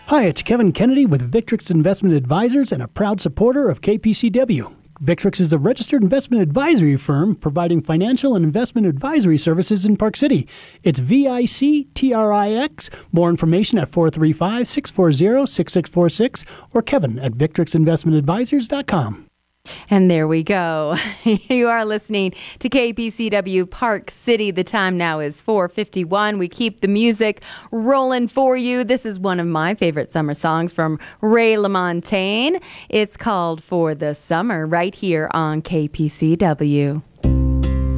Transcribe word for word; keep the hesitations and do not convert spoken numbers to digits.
Hi, it's Kevin Kennedy with Victrix Investment Advisors and a proud supporter of K P C W. Victrix is a registered investment advisory firm providing financial and investment advisory services in Park City. It's V I C T R I X. More information at four three five, six four zero, six six four six or Kevin at victrix investment advisors dot com. And there we go. You are listening to K P C W Park City. The time now is four fifty-one. We keep the music rolling for you. This is one of my favorite summer songs from Ray LaMontagne. It's called For the Summer right here on K P C W.